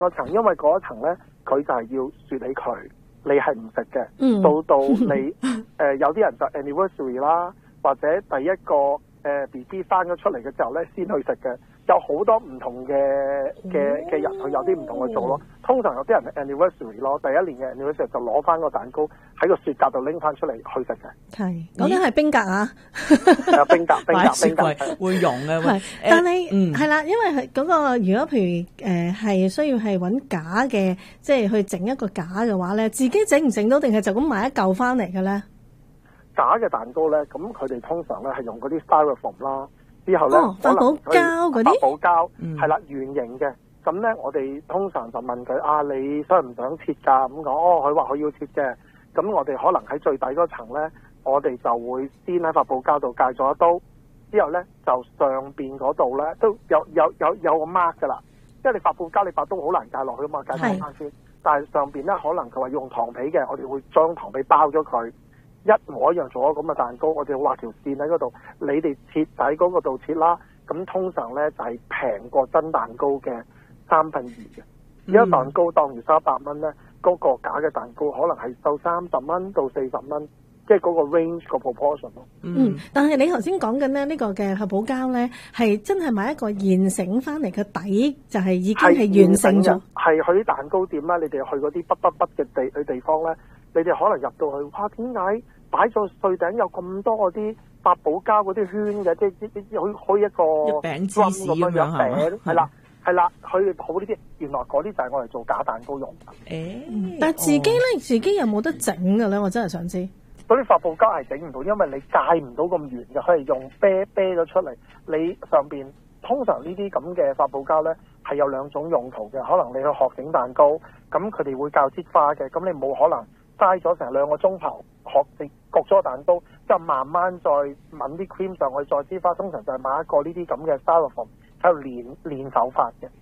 個層，因為嗰一層咧，佢就係要雪起佢，你係唔食嘅。到你有啲人就 anniversary 啦，或者第一個BB 生咗出嚟嘅時候咧，先去食嘅。有好多唔同嘅人，佢有啲唔同去做咯。通常有啲人係 anniversary 咯，第一年嘅 anniversary 就攞翻個蛋糕喺個雪格度拎翻出嚟去食嘅。 係，講緊係冰格啊， 冰格會溶嘅。 係，但係係啦，因為嗰個如果譬如係需要係揾假嘅，即係去整一個假嘅話咧，自己整唔整到，定係就咁買一嚿翻嚟嘅咧？ 假嘅蛋糕咧，咁佢哋通常咧係用嗰啲 styrofoam 啦。之後咧， 發泡膠嗰啲， 發泡膠係啦，圓形嘅。咁咧，我哋通常就問佢你想唔想切㗎？咁講，佢話佢要切嘅。咁我哋可能喺最底嗰層咧，我哋就會先喺發泡膠度界咗一刀，之後咧就上邊嗰度咧都有個 mark 㗎啦。因為你發泡膠你把刀好難界落去啊嘛，界咗 mark 先。但係上邊咧可能佢話用糖皮嘅，我哋會將糖皮包咗佢。一模一樣做咗咁嘅蛋糕，我哋畫條線喺嗰度，你哋切喺嗰個度切啦。咁通常咧就係平過真蛋糕嘅2/3嘅。而家蛋糕當如收100蚊咧，嗰個假嘅蛋糕可能係收30蚊到40蚊，即係嗰個 range 個 proportion 咯。 但係你頭先講緊咧呢個嘅發泡膠咧，係真係買一個現成翻嚟嘅底，就係已經係完成咗。 係去啲蛋糕店啦，你哋去嗰啲北嘅地方咧。你哋可能入到去，哇！點解擺咗碎頂有咁多嗰啲發泡膠嗰啲圈嘅？即係開一個餅芝士咁樣餅，係啦，佢好呢啲，原來嗰啲就係我嚟做假蛋糕用嘅。 但係自己咧，自己有冇得整嘅咧？我真係想知。 嗰啲發泡膠係整唔到，因為你界唔到咁圓嘅，佢係用啤咗出嚟。你上邊通常呢啲咁嘅發泡膠咧係有2種用途嘅，可能你去學整蛋糕，咁佢哋會教擠花嘅，咁你冇可能。嘥咗成2個鐘頭學焗咗個蛋糕，之後慢慢再揾啲 cream 上去，再擠花。通常就係買一個呢啲咁嘅 styrofoam 喺度練手法嘅。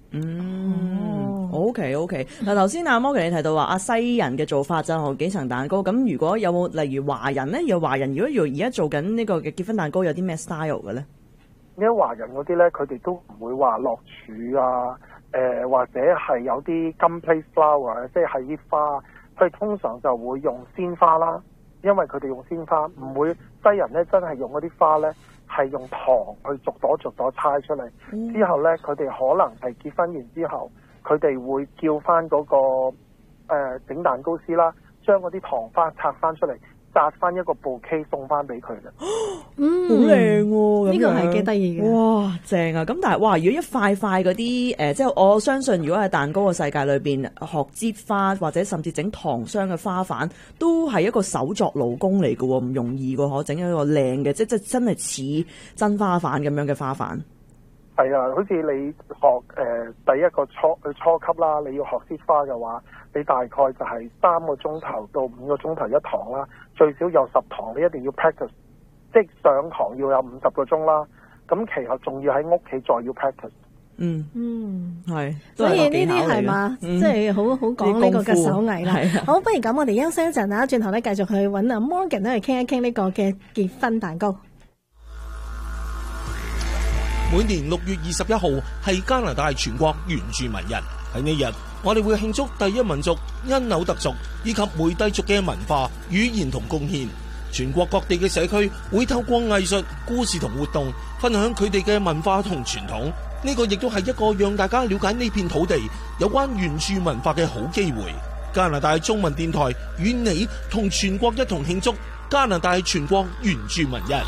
OK。嗱，頭先阿 Morgan 你提到話西人嘅做法就係幾層蛋糕，咁如果有冇例如華人咧？華人如果而家做緊呢個嘅結婚蛋糕，有啲咩 style 嘅咧？ 因為華人嗰啲咧，佢哋都唔會話落柱啊，或者係有啲金 place flower， 即係啲花。佢通常就會用鮮花啦，因為佢哋用鮮花，唔會西人咧真係用嗰啲花咧係用糖去逐朵猜出嚟。之後咧佢哋可能係結婚完之後，佢哋會叫翻嗰個整蛋糕師啦，將嗰啲糖花拆翻出嚟，紮翻一個bouquet送翻俾佢嘅。 好靚喎！ 呢個係幾得意嘅。 哇，正啊！咁但係如果一塊塊嗰啲即係我相信，如果喺蛋糕嘅世界裏邊學擠花或者甚至整糖霜嘅花瓣，都係一個手作勞工嚟嘅喎，唔容易嘅，可整一個靚嘅，即真係似真花瓣咁樣嘅花瓣。 係啊，好似你學第一個初級啦，你要學擠花嘅話，你大概就係3個鐘頭到5個鐘頭一堂啦，最少有10堂，你一定要 practice。即係上堂要有50個鐘啦，咁其後仲要喺屋企再要 practice。 係， 所以呢啲係嘛，即係好講呢個嘅手藝啦。好，不如咁，我哋休息一陣啊，轉頭咧繼續去揾阿 Morgan 咧去傾一傾呢個嘅結婚蛋糕。 每年6月21號係加拿大全國原住民日，喺呢日我哋會慶祝第一民族因紐特族以及梅蒂族嘅文化、語言同貢獻。全國各地嘅社區會透過藝術、故事同活動分享佢哋嘅文化同傳統，呢個亦都係一個讓大家了解呢片土地有關原住文化嘅好機會。加拿大中文電台與你同全國一同慶祝加拿大全國原住民日。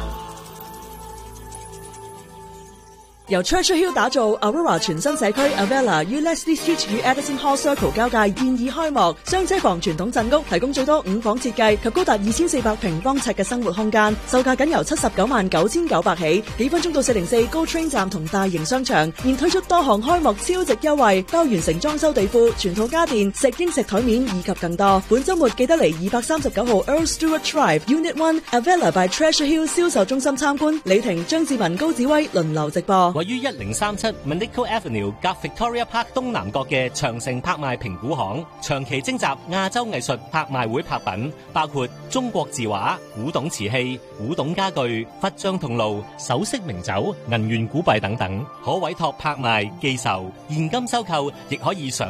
由 Treasure Hill 打造 Aurora 全新社區 Avella 於 Leslie Street 與 Edison Hall Circle 交界現已開幕，雙車房傳統鎮屋提供最多5房設計及高達2400平方尺嘅生活空間，售價僅由799900起，幾分鐘到404 GO Train 站同大型商場，現推出多項開幕超值優惠，包完成裝修地庫、全套家電、石英石台面以及更多。本週末記得嚟239號 Earl Stewart Drive Unit 1 Avella by Treasure Hill 銷售中心參觀，李婷、張志文、高子威輪流直播。 位於1037 Manico Avenue 夾 Victoria Park 東南角嘅長城拍賣評估行，長期徵集亞洲藝術拍賣會拍品，包括中國字畫、古董瓷器、古董家具、佛像銅爐、首飾名酒、銀元古幣等等，可委託拍賣、寄售、現金收購，亦可以上